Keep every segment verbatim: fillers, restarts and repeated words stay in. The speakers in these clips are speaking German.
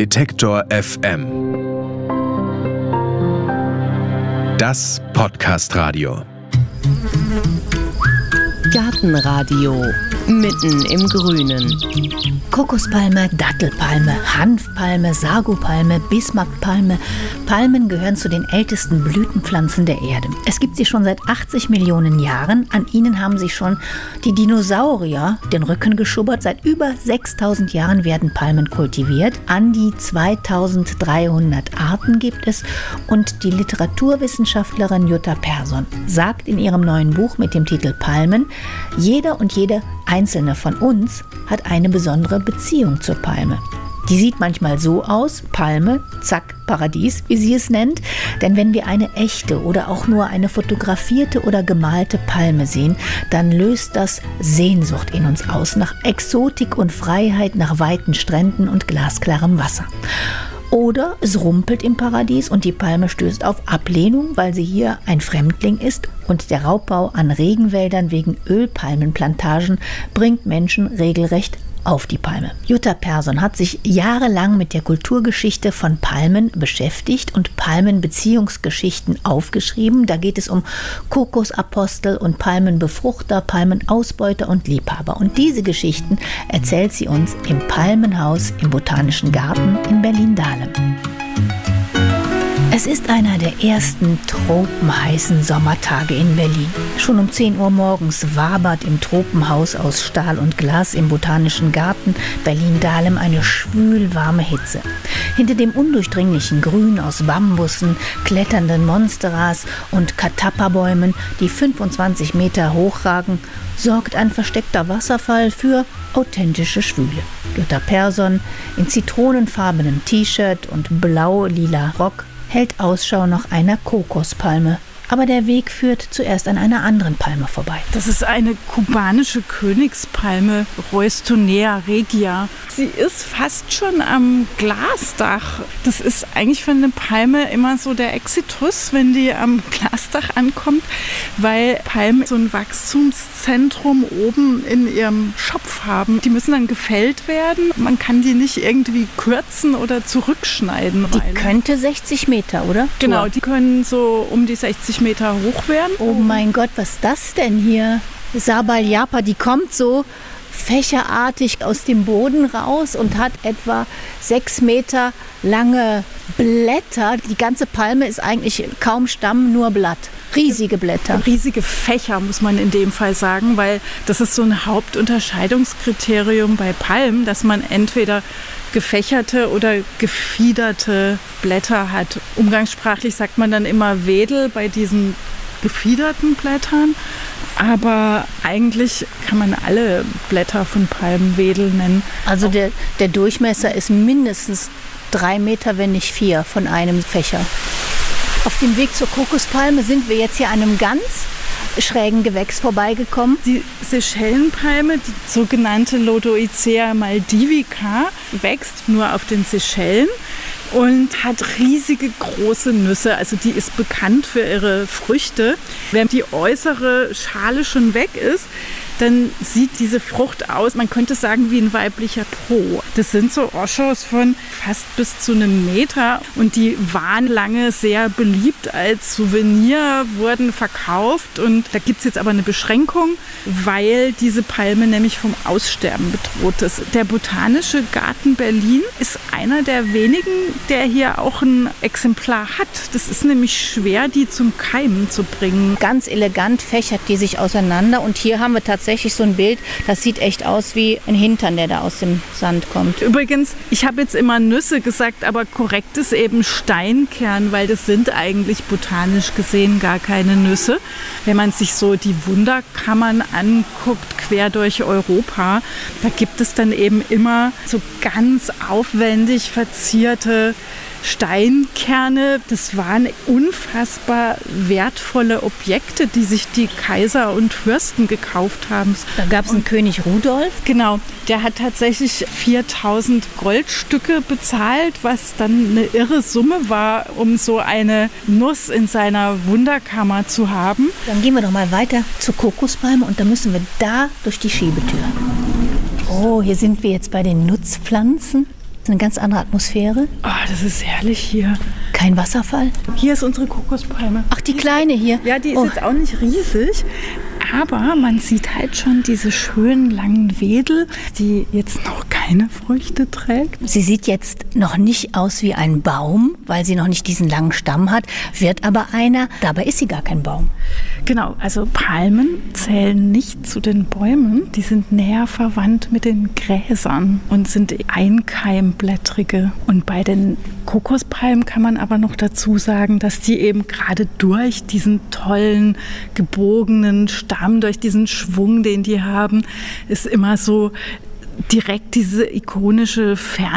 Detektor F M. Das Podcast-Radio. Gartenradio mitten im Grünen. Kokospalme, Dattelpalme, Hanfpalme, Sagopalme, Bismarckpalme. Palmen gehören zu den ältesten Blütenpflanzen der Erde. Es gibt sie schon seit achtzig Millionen Jahren. An ihnen haben sich schon die Dinosaurier den Rücken geschubbert. Seit über sechstausend Jahren werden Palmen kultiviert. An die zweitausenddreihundert Arten gibt es. Und die Literaturwissenschaftlerin Jutta Persson sagt in ihrem neuen Buch mit dem Titel Palmen: Jeder und jede einzelne von uns hat eine besondere Beziehung zur Palme. Die sieht manchmal so aus: Palme, zack, Paradies, wie sie es nennt. Denn wenn wir eine echte oder auch nur eine fotografierte oder gemalte Palme sehen, dann löst das Sehnsucht in uns aus nach Exotik und Freiheit, nach weiten Stränden und glasklarem Wasser. Oder es rumpelt im Paradies und die Palme stößt auf Ablehnung, weil sie hier ein Fremdling ist, und der Raubbau an Regenwäldern wegen Ölpalmenplantagen bringt Menschen regelrecht auf die Palme. Jutta Persson hat sich jahrelang mit der Kulturgeschichte von Palmen beschäftigt und Palmenbeziehungsgeschichten aufgeschrieben. Da geht es um Kokosapostel und Palmenbefruchter, Palmenausbeuter und Liebhaber. Und diese Geschichten erzählt sie uns im Palmenhaus im Botanischen Garten in Berlin-Dahlem. Es ist einer der ersten tropenheißen Sommertage in Berlin. Schon um zehn Uhr morgens wabert im Tropenhaus aus Stahl und Glas im Botanischen Garten Berlin-Dahlem eine schwülwarme Hitze. Hinter dem undurchdringlichen Grün aus Bambussen, kletternden Monsteras und Katappa-Bäumen, die fünfundzwanzig Meter hochragen, sorgt ein versteckter Wasserfall für authentische Schwüle. Jutta Persson in zitronenfarbenem T-Shirt und blau-lila Rock hält Ausschau nach einer Kokospalme. Aber der Weg führt zuerst an einer anderen Palme vorbei. Das ist eine kubanische Königspalme, Roystonea regia. Sie ist fast schon am Glasdach. Das ist eigentlich für eine Palme immer so der Exitus, wenn die am Glasdach ankommt, weil Palmen so ein Wachstumszentrum oben in ihrem Schopf haben. Die müssen dann gefällt werden. Man kann die nicht irgendwie kürzen oder zurückschneiden. Die könnte sechzig Meter, oder? Genau, die können so um die sechzig Meter hoch werden. Oh mein Gott, was ist das denn hier? Sabaljapa, die kommt so fächerartig aus dem Boden raus und hat etwa sechs Meter lange Blätter. Die ganze Palme ist eigentlich kaum Stamm, nur Blatt. Riesige Blätter. Riesige Fächer, muss man in dem Fall sagen, weil das ist so ein Hauptunterscheidungskriterium bei Palmen, dass man entweder gefächerte oder gefiederte Blätter hat. Umgangssprachlich sagt man dann immer Wedel bei diesen gefiederten Blättern. Aber eigentlich kann man alle Blätter von Palmen Wedel nennen. Also der, der Durchmesser ist mindestens drei Meter, wenn nicht vier, von einem Fächer. Auf dem Weg zur Kokospalme sind wir jetzt hier an einem ganz schrägen Gewächs vorbeigekommen. Die Seychellenpalme, die sogenannte Lodoicea maldivica, wächst nur auf den Seychellen und hat riesige große Nüsse. Also die ist bekannt für ihre Früchte. Wenn die äußere Schale schon weg ist, dann sieht diese Frucht aus, man könnte sagen, wie ein weiblicher Po. Das sind so Oschos von fast bis zu einem Meter und die waren lange sehr beliebt als Souvenir, wurden verkauft und da gibt es jetzt aber eine Beschränkung, weil diese Palme nämlich vom Aussterben bedroht ist. Der Botanische Garten Berlin ist einer der wenigen, der hier auch ein Exemplar hat. Das ist nämlich schwer, die zum Keimen zu bringen. Ganz elegant fächert die sich auseinander und hier haben wir tatsächlich so ein Bild, das sieht echt aus wie ein Hintern, der da aus dem Sand kommt. Übrigens, ich habe jetzt immer Nüsse gesagt, aber korrekt ist eben Steinkern, weil das sind eigentlich botanisch gesehen gar keine Nüsse. Wenn man sich so die Wunderkammern anguckt, quer durch Europa, da gibt es dann eben immer so ganz aufwendig verzierte Steinkerne. Das waren unfassbar wertvolle Objekte, die sich die Kaiser und Fürsten gekauft haben. Da gab es einen König Rudolf. Genau, der hat tatsächlich viertausend Goldstücke bezahlt, was dann eine irre Summe war, um so eine Nuss in seiner Wunderkammer zu haben. Dann gehen wir doch mal weiter zur Kokospalme und dann müssen wir da durch die Schiebetür. Oh, hier sind wir jetzt bei den Nutzpflanzen. Eine ganz andere Atmosphäre. Oh, das ist herrlich hier. Kein Wasserfall. Hier ist unsere Kokospalme. Ach, die kleine hier. Ja, die ist oh. jetzt auch nicht riesig. Aber man sieht halt schon diese schönen langen Wedel, die jetzt noch keine Früchte trägt. Sie sieht jetzt noch nicht aus wie ein Baum, weil sie noch nicht diesen langen Stamm hat, wird aber einer. Dabei ist sie gar kein Baum. Genau, also Palmen zählen nicht zu den Bäumen. Die sind näher verwandt mit den Gräsern und sind einkeimblättrige. Und bei den Kokospalmen kann man aber noch dazu sagen, dass die eben gerade durch diesen tollen, gebogenen Stamm, durch diesen Schwung, den die haben, ist immer so direkt diese ikonische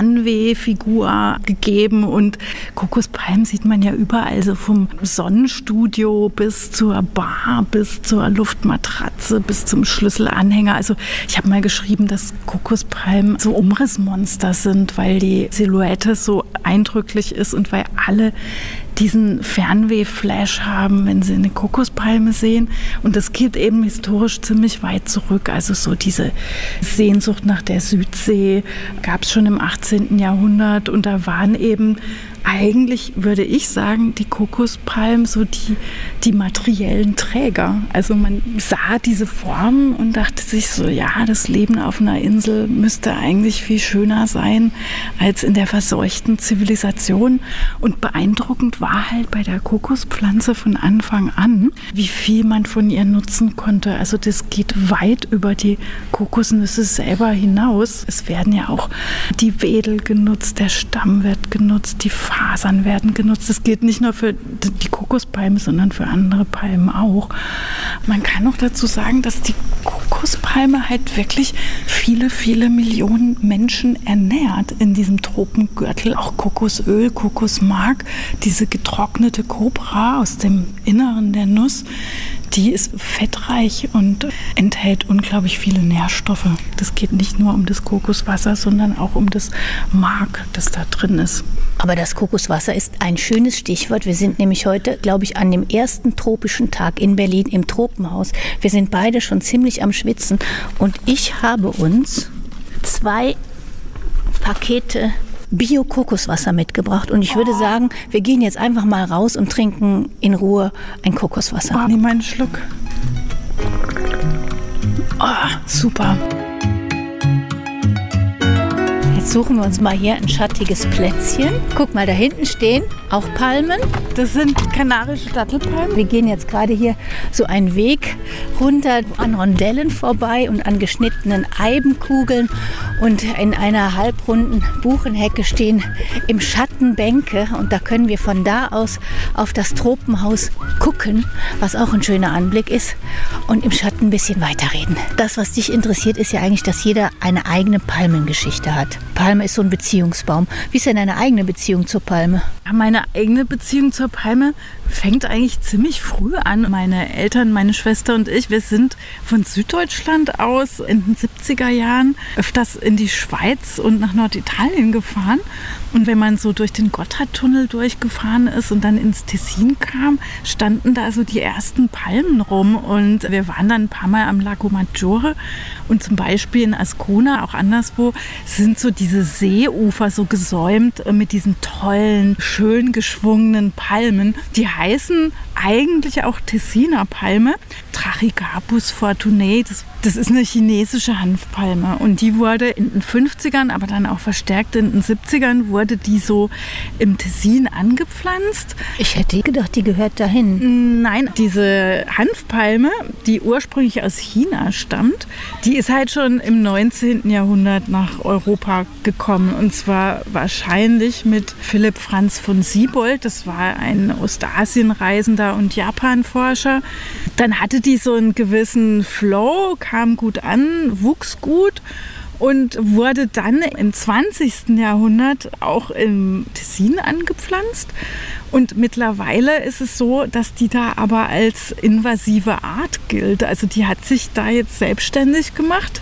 Fernwehfigur gegeben. Und Kokospalmen sieht man ja überall, so vom Sonnenstudio bis zur Bar, bis zur Luftmatratze, bis zum Schlüsselanhänger. Also ich habe mal geschrieben, dass Kokospalmen so Umrissmonster sind, weil die Silhouette so eindrücklich ist und weil alle diesen Fernweh-Flash haben, wenn sie eine Kokospalme sehen. Und das geht eben historisch ziemlich weit zurück. Also so diese Sehnsucht nach der Südsee gab es schon im achtzehnten Jahrhundert. Und da waren eben eigentlich, würde ich sagen, die Kokospalmen so die, die materiellen Träger. Also man sah diese Formen und dachte sich so, ja, das Leben auf einer Insel müsste eigentlich viel schöner sein als in der verseuchten Zivilisation. Und beeindruckend war halt bei der Kokospflanze von Anfang an, wie viel man von ihr nutzen konnte. Also das geht weit über die Kokosnüsse selber hinaus. Es werden ja auch die Wedel genutzt, der Stamm wird genutzt, die Fasern werden genutzt. Das gilt nicht nur für die Kokospalme, sondern für andere Palmen auch. Man kann noch dazu sagen, dass die Kokospalme halt wirklich viele, viele Millionen Menschen ernährt in diesem Tropengürtel. Auch Kokosöl, Kokosmark, diese getrocknete Kobra aus dem Inneren der Nuss, die ist fettreich und enthält unglaublich viele Nährstoffe. Das geht nicht nur um das Kokoswasser, sondern auch um das Mark, das da drin ist. Aber das Kokoswasser ist ein schönes Stichwort. Wir sind nämlich heute, glaube ich, an dem ersten tropischen Tag in Berlin im Tropenhaus. Wir sind beide schon ziemlich am Schwitzen. Und ich habe uns zwei Pakete Bio-Kokoswasser mitgebracht. Und ich würde sagen, wir gehen jetzt einfach mal raus und trinken in Ruhe ein Kokoswasser. Oh, nimm mal einen Schluck. Oh, super. Jetzt suchen wir uns mal hier ein schattiges Plätzchen. Guck mal, da hinten stehen auch Palmen. Das sind kanarische Dattelpalmen. Wir gehen jetzt gerade hier so einen Weg runter an Rondellen vorbei und an geschnittenen Eibenkugeln. Und in einer halbrunden Buchenhecke stehen im Schatten Bänke. Und da können wir von da aus auf das Tropenhaus gucken, was auch ein schöner Anblick ist. Und im Schatten ein bisschen weiterreden. Das, was dich interessiert, ist ja eigentlich, dass jeder eine eigene Palmengeschichte hat. Palme ist so ein Beziehungsbaum. Wie ist denn deine eigene Beziehung zur Palme? Meine eigene Beziehung zur Palme fängt eigentlich ziemlich früh an. Meine Eltern, meine Schwester und ich, wir sind von Süddeutschland aus in den siebziger Jahren öfters in die Schweiz und nach Norditalien gefahren. Und wenn man so durch den Gotthardtunnel durchgefahren ist und dann ins Tessin kam, standen da so die ersten Palmen rum. Und wir waren dann ein paar Mal am Lago Maggiore. Und zum Beispiel in Ascona, auch anderswo, sind so diese Seeufer so gesäumt mit diesen tollen, schön geschwungenen Palmen. Die heißen eigentlich auch Tessiner Palme. Trachygabus fortunae, das, das ist eine chinesische Hanfpalme. Und die wurde in den fünfzigern, aber dann auch verstärkt in den siebzigern, wurde die so im Tessin angepflanzt. Ich hätte gedacht, die gehört dahin. Nein, diese Hanfpalme, die ursprünglich aus China stammt, die ist halt schon im neunzehnten Jahrhundert nach Europa gekommen. Und zwar wahrscheinlich mit Philipp Franz von Siebold. Das war ein Ostasienreisender und Japanforscher. Dann hatte die so einen gewissen Flow, kam gut an, wuchs gut und wurde dann im zwanzigsten Jahrhundert auch im Tessin angepflanzt. Und mittlerweile ist es so, dass die da aber als invasive Art gilt. Also die hat sich da jetzt selbstständig gemacht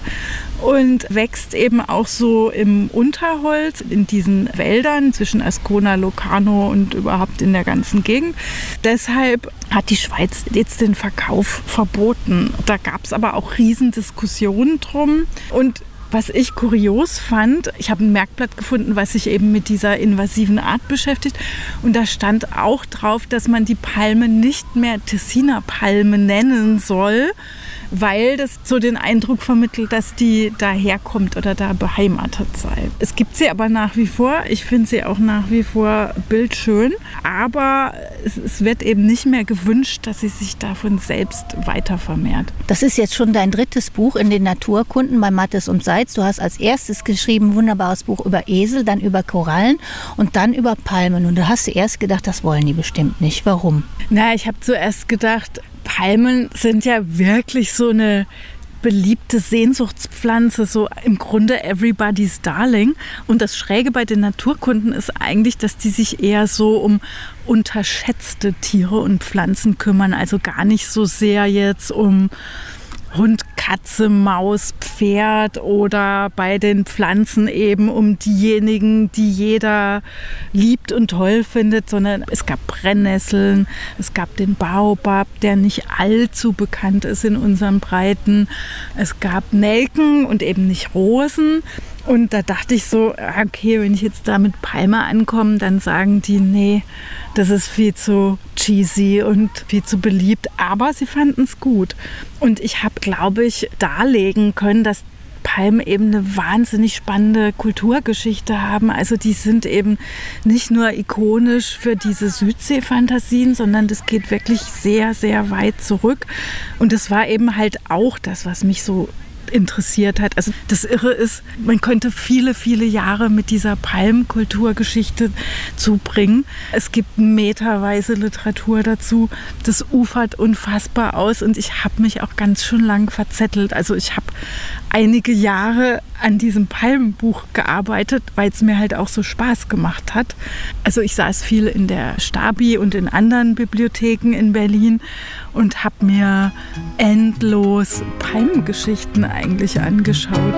und wächst eben auch so im Unterholz, in diesen Wäldern zwischen Ascona, Locarno und überhaupt in der ganzen Gegend. Deshalb hat die Schweiz jetzt den Verkauf verboten. Da gab es aber auch Riesendiskussionen drum. Und Was ich kurios fand, ich habe ein Merkblatt gefunden, was sich eben mit dieser invasiven Art beschäftigt. Und da stand auch drauf, dass man die Palme nicht mehr Tessiner Palme nennen soll, weil das so den Eindruck vermittelt, dass die daherkommt oder da beheimatet sei. Es gibt sie aber nach wie vor. Ich finde sie auch nach wie vor bildschön. Aber es, es wird eben nicht mehr gewünscht, dass sie sich davon selbst weiter vermehrt. Das ist jetzt schon dein drittes Buch in den Naturkunden bei Mattes und Seitz. Du hast als erstes geschrieben ein wunderbares Buch über Esel, dann über Korallen und dann über Palmen. Und da hast du erst gedacht, das wollen die bestimmt nicht. Warum? Na, ich habe zuerst gedacht, Palmen sind ja wirklich so eine beliebte Sehnsuchtspflanze, so im Grunde everybody's darling. Und das Schräge bei den Naturkunden ist eigentlich, dass die sich eher so um unterschätzte Tiere und Pflanzen kümmern. Also gar nicht so sehr jetzt um Hund, Katze, Maus, Pferd oder bei den Pflanzen eben um diejenigen, die jeder liebt und toll findet, sondern es gab Brennnesseln, es gab den Baobab, der nicht allzu bekannt ist in unseren Breiten. Es gab Nelken und eben nicht Rosen. Und da dachte ich so, okay, wenn ich jetzt da mit Palme ankomme, dann sagen die, nee, das ist viel zu cheesy und viel zu beliebt. Aber sie fanden es gut. Und ich habe, glaube ich, darlegen können, dass Palmen eben eine wahnsinnig spannende Kulturgeschichte haben. Also die sind eben nicht nur ikonisch für diese Südsee-Fantasien, sondern das geht wirklich sehr, sehr weit zurück. Und das war eben halt auch das, was mich so interessiert hat. Also das Irre ist, man könnte viele, viele Jahre mit dieser Palmkulturgeschichte zubringen. Es gibt meterweise Literatur dazu. Das ufert unfassbar aus und ich habe mich auch ganz schön lang verzettelt. Also ich habe einige Jahre an diesem Palmenbuch gearbeitet, weil es mir halt auch so Spaß gemacht hat. Also ich saß viel in der Stabi und in anderen Bibliotheken in Berlin und habe mir endlos Palmengeschichten eigentlich angeschaut.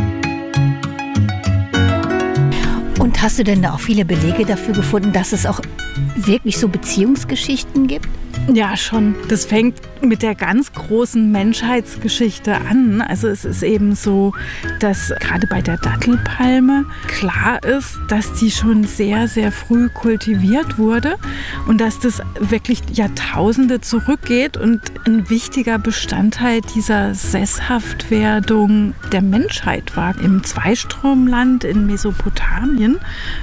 Und hast du denn da auch viele Belege dafür gefunden, dass es auch wirklich so Beziehungsgeschichten gibt? Ja, schon. Das fängt mit der ganz großen Menschheitsgeschichte an. Also es ist eben so, dass gerade bei der Dattelpalme klar ist, dass die schon sehr, sehr früh kultiviert wurde und dass das wirklich Jahrtausende zurückgeht und ein wichtiger Bestandteil dieser Sesshaftwerdung der Menschheit war. Im Zweistromland in Mesopotamien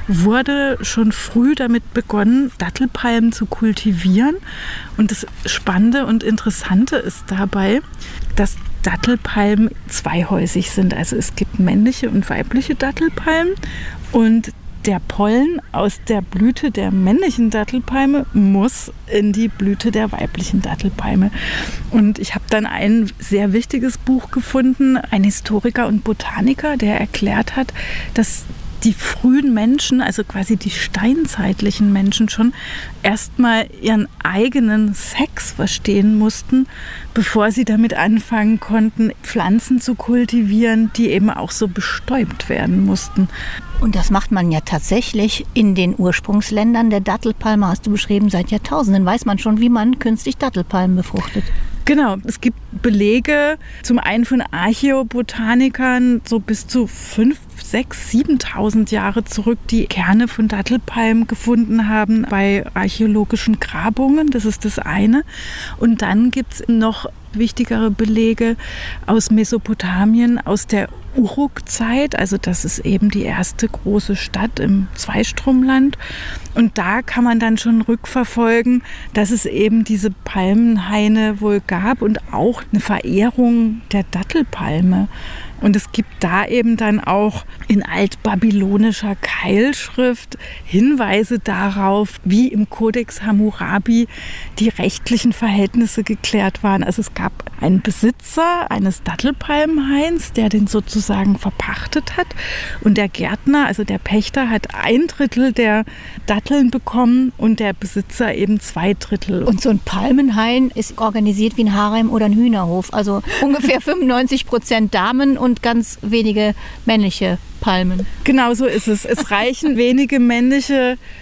wurde schon früh damit begonnen, Dattelpalmen zu kultivieren. Und das Spannende und Interessante ist dabei, dass Dattelpalmen zweihäusig sind. Also es gibt männliche und weibliche Dattelpalmen und der Pollen aus der Blüte der männlichen Dattelpalme muss in die Blüte der weiblichen Dattelpalme. Und ich habe dann ein sehr wichtiges Buch gefunden, ein Historiker und Botaniker, der erklärt hat, dass die frühen Menschen, also quasi die steinzeitlichen Menschen schon erstmal ihren eigenen Sex verstehen mussten, bevor sie damit anfangen konnten, Pflanzen zu kultivieren, die eben auch so bestäubt werden mussten. Und das macht man ja tatsächlich in den Ursprungsländern der Dattelpalme, hast du beschrieben, seit Jahrtausenden weiß man schon, wie man künstlich Dattelpalmen befruchtet. Genau, es gibt Belege, zum einen von Archäobotanikern, so bis zu fünf, sechs, siebentausend Jahre zurück, die Kerne von Dattelpalmen gefunden haben bei archäologischen Grabungen. Das ist das eine. Und dann gibt es noch wichtigere Belege aus Mesopotamien, aus der Uruk-Zeit. Also das ist eben die erste große Stadt im Zweistromland. Und da kann man dann schon rückverfolgen, dass es eben diese Palmenhaine wohl gab und auch eine Verehrung der Dattelpalme. Und es gibt da eben dann auch in altbabylonischer Keilschrift Hinweise darauf, wie im Kodex Hammurabi die rechtlichen Verhältnisse geklärt waren. Also es gab einen Besitzer eines Dattelpalmenhains, der den sozusagen verpachtet hat. Und der Gärtner, also der Pächter, hat ein Drittel der Datteln bekommen und der Besitzer eben zwei Drittel. Und so ein Palmenhain ist organisiert wie ein Harem oder ein Hühnerhof. Also ungefähr fünfundneunzig Prozent Damen und und ganz wenige männliche Palmen. Genau so ist es. Es reichen wenige männliche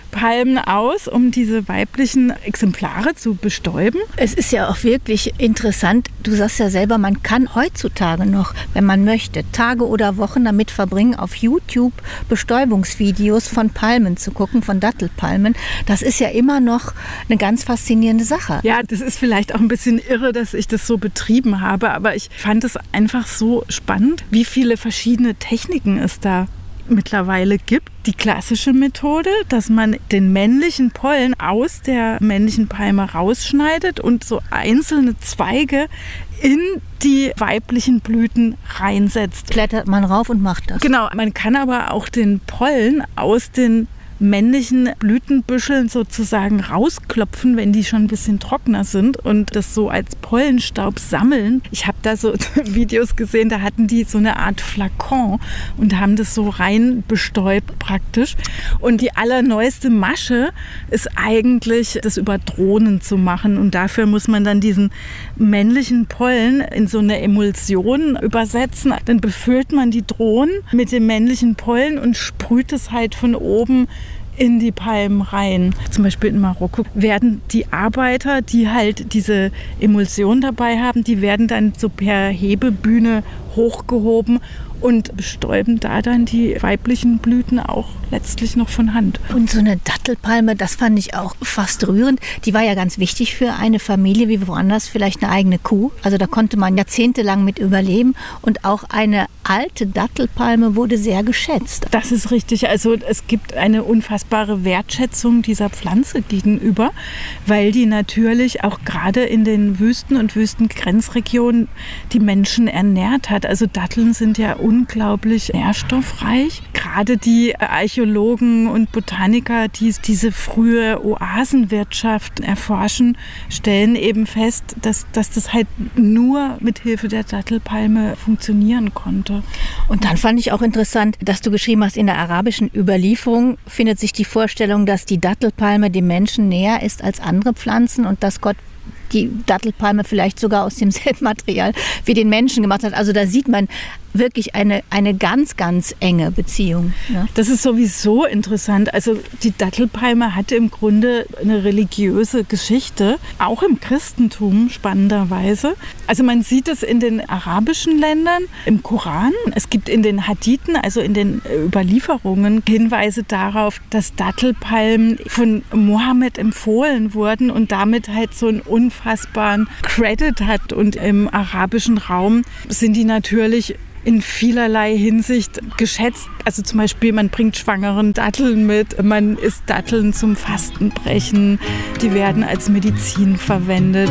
Palmen aus, um diese weiblichen Exemplare zu bestäuben. Es ist ja auch wirklich interessant, du sagst ja selber, man kann heutzutage noch, wenn man möchte, Tage oder Wochen damit verbringen, auf YouTube Bestäubungsvideos von Palmen zu gucken, von Dattelpalmen. Das ist ja immer noch eine ganz faszinierende Sache. Ja, das ist vielleicht auch ein bisschen irre, dass ich das so betrieben habe, aber ich fand es einfach so spannend, wie viele verschiedene Techniken es da mittlerweile gibt. Die klassische Methode, dass man den männlichen Pollen aus der männlichen Palme rausschneidet und so einzelne Zweige in die weiblichen Blüten reinsetzt. Klettert man rauf und macht das. Genau, man kann aber auch den Pollen aus den männlichen Blütenbüscheln sozusagen rausklopfen, wenn die schon ein bisschen trockener sind und das so als Pollenstaub sammeln. Ich habe da so Videos gesehen, da hatten die so eine Art Flakon und haben das so rein bestäubt praktisch. Und die allerneueste Masche ist eigentlich, das über Drohnen zu machen. Und dafür muss man dann diesen männlichen Pollen in so eine Emulsion übersetzen. Dann befüllt man die Drohnen mit dem männlichen Pollen und sprüht es halt von oben in die Palmen rein. Zum Beispiel in Marokko werden die Arbeiter, die halt diese Emulsion dabei haben, die werden dann so per Hebebühne hochgehoben und bestäuben da dann die weiblichen Blüten auch letztlich noch von Hand. Und so eine Dattelpalme, das fand ich auch fast rührend. Die war ja ganz wichtig für eine Familie, wie woanders vielleicht eine eigene Kuh. Also da konnte man jahrzehntelang mit überleben. Und auch eine alte Dattelpalme wurde sehr geschätzt. Das ist richtig. Also es gibt eine unfassbare Wertschätzung dieser Pflanze gegenüber, weil die natürlich auch gerade in den Wüsten und Wüstengrenzregionen die Menschen ernährt hat. Also Datteln sind ja unglaublich nährstoffreich. Gerade die Archäologen und Botaniker, die diese frühe Oasenwirtschaft erforschen, stellen eben fest, dass, dass das halt nur mit Hilfe der Dattelpalme funktionieren konnte. Und dann fand ich auch interessant, dass du geschrieben hast, in der arabischen Überlieferung findet sich die Vorstellung, dass die Dattelpalme dem Menschen näher ist als andere Pflanzen und dass Gott die Dattelpalme vielleicht sogar aus demselben Material wie den Menschen gemacht hat. Also da sieht man wirklich eine, eine ganz, ganz enge Beziehung. Ja. Das ist sowieso interessant. Also die Dattelpalme hatte im Grunde eine religiöse Geschichte, auch im Christentum spannenderweise. Also man sieht es in den arabischen Ländern, im Koran. Es gibt in den Hadithen, also in den Überlieferungen, Hinweise darauf, dass Dattelpalmen von Mohammed empfohlen wurden und damit halt so einen unfassbaren Credit hat. Und im arabischen Raum sind die natürlich in vielerlei Hinsicht geschätzt. Also zum Beispiel, man bringt Schwangeren Datteln mit, man isst Datteln zum Fastenbrechen, die werden als Medizin verwendet.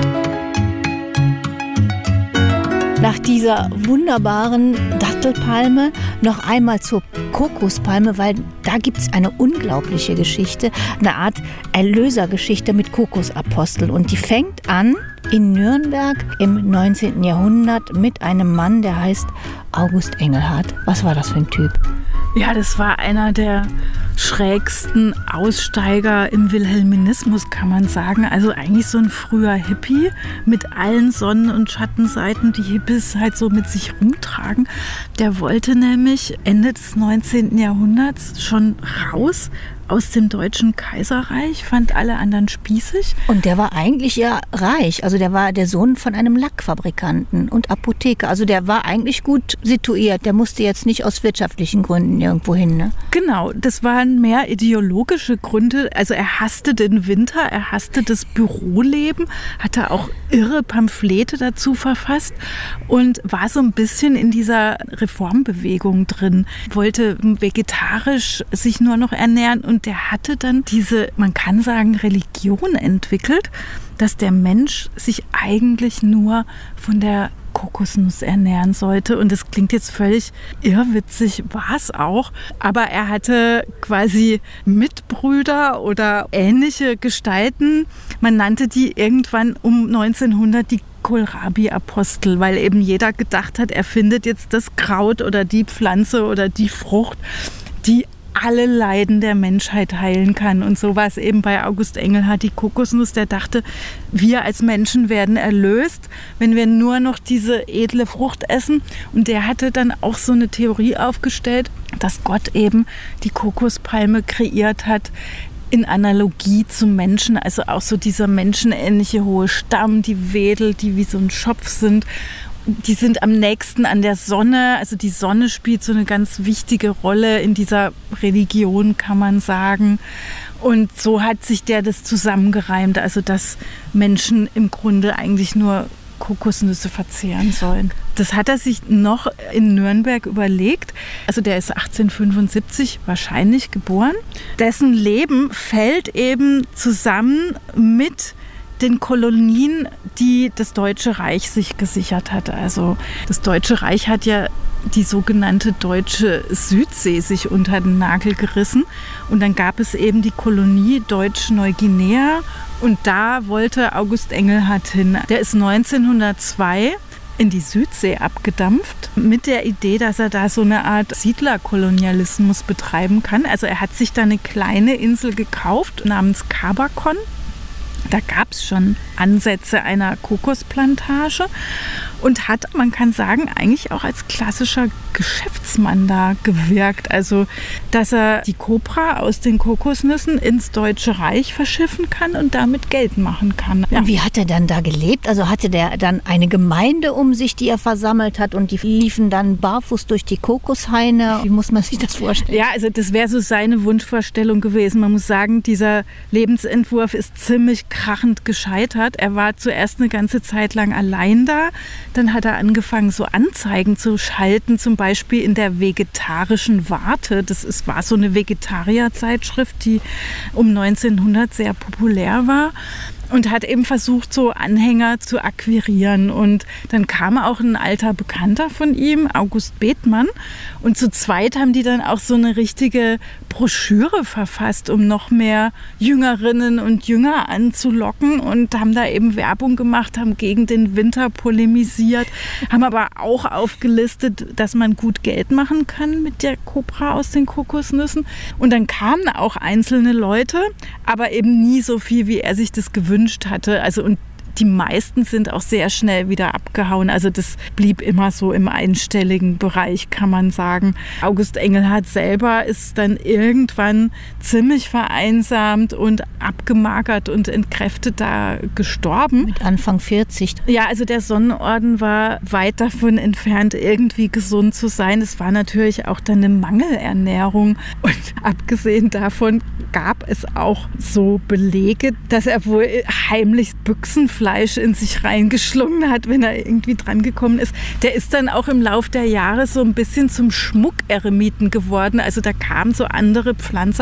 Nach dieser wunderbaren Dattelpalme noch einmal zur Kokospalme, weil da gibt es eine unglaubliche Geschichte, eine Art Erlösergeschichte mit Kokosaposteln. Und die fängt an in Nürnberg im neunzehnten Jahrhundert mit einem Mann, der heißt August Engelhardt. Was war das für ein Typ? Ja, das war einer der schrägsten Aussteiger im Wilhelminismus, kann man sagen. Also eigentlich so ein früher Hippie mit allen Sonnen- und Schattenseiten, die Hippies halt so mit sich rumtragen. Der wollte nämlich Ende des neunzehnten Jahrhunderts schon raus aus dem Deutschen Kaiserreich, fand alle anderen spießig. Und der war eigentlich ja reich. Also der war der Sohn von einem Lackfabrikanten und Apotheker. Also der war eigentlich gut situiert. Der musste jetzt nicht aus wirtschaftlichen Gründen irgendwo hin. Ne? Genau, das waren mehr ideologische Gründe. Also er hasste den Winter, er hasste das Büroleben, hatte auch irre Pamphlete dazu verfasst und war so ein bisschen in dieser Reformbewegung drin. Wollte vegetarisch sich nur noch ernähren und Und der hatte dann diese, man kann sagen, Religion entwickelt, dass der Mensch sich eigentlich nur von der Kokosnuss ernähren sollte. Und das klingt jetzt völlig irrwitzig, war es auch. Aber er hatte quasi Mitbrüder oder ähnliche Gestalten. Man nannte die irgendwann um neunzehnhundert die Kohlrabi-Apostel, weil eben jeder gedacht hat, er findet jetzt das Kraut oder die Pflanze oder die Frucht, die alle Leiden der Menschheit heilen kann. Und so war es eben bei August Engelhardt, die Kokosnuss, der dachte, wir als Menschen werden erlöst, wenn wir nur noch diese edle Frucht essen. Und der hatte dann auch so eine Theorie aufgestellt, dass Gott eben die Kokospalme kreiert hat, in Analogie zum Menschen, also auch so dieser menschenähnliche hohe Stamm, die Wedel, die wie so ein Schopf sind. Die sind am nächsten an der Sonne, also die Sonne spielt so eine ganz wichtige Rolle in dieser Religion, kann man sagen. Und so hat sich der das zusammengereimt, also dass Menschen im Grunde eigentlich nur Kokosnüsse verzehren sollen. Das hat er sich noch in Nürnberg überlegt. Also der ist achtzehnhundertfünfundsiebzig wahrscheinlich geboren. Dessen Leben fällt eben zusammen mit den Kolonien, die das Deutsche Reich sich gesichert hatte. Also das Deutsche Reich hat ja die sogenannte deutsche Südsee sich unter den Nagel gerissen. Und dann gab es eben die Kolonie Deutsch-Neuguinea. Und da wollte August Engelhardt hin. Der ist neunzehnhundertzwei in die Südsee abgedampft mit der Idee, dass er da so eine Art Siedlerkolonialismus betreiben kann. Also er hat sich da eine kleine Insel gekauft namens Cabacon. Da gab es schon Ansätze einer Kokosplantage und hat, man kann sagen, eigentlich auch als klassischer Geschäftsmann da gewirkt. Also, dass er die Kopra aus den Kokosnüssen ins Deutsche Reich verschiffen kann und damit Geld machen kann. Ja. Und wie hat er dann da gelebt? Also hatte der dann eine Gemeinde um sich, die er versammelt hat und die liefen dann barfuß durch die Kokoshaine? Wie muss man sich das vorstellen? Ja, also das wäre so seine Wunschvorstellung gewesen. Man muss sagen, dieser Lebensentwurf ist ziemlich krachend gescheitert. Er war zuerst eine ganze Zeit lang allein da. Dann hat er angefangen, so Anzeigen zu schalten, zum Beispiel in der vegetarischen Warte. Das ist, war so eine Vegetarierzeitschrift, die um neunzehnhundert sehr populär war. Und hat eben versucht, so Anhänger zu akquirieren. Und dann kam auch ein alter Bekannter von ihm, August Bethmann. Und zu zweit haben die dann auch so eine richtige Broschüre verfasst, um noch mehr Jüngerinnen und Jünger anzulocken. Und haben da eben Werbung gemacht, haben gegen den Winter polemisiert, haben aber auch aufgelistet, dass man gut Geld machen kann mit der Kopra aus den Kokosnüssen. Und dann kamen auch einzelne Leute, aber eben nie so viel, wie er sich das gewünscht hatte. Also und die meisten sind auch sehr schnell wieder abgehauen. Also das blieb immer so im einstelligen Bereich, kann man sagen. August Engelhardt selber ist dann irgendwann ziemlich vereinsamt und abgemagert und entkräftet da gestorben. Mit Anfang vierzig. Ja, also der Sonnenorden war weit davon entfernt, irgendwie gesund zu sein. Es war natürlich auch dann eine Mangelernährung. Und abgesehen davon gab es auch so Belege, dass er wohl heimlich Büchsenfleisch in sich reingeschlungen hat, wenn er irgendwie dran gekommen ist. Der ist dann auch im Lauf der Jahre so ein bisschen zum Schmuckeremiten geworden. Also da kamen so andere Pflanzer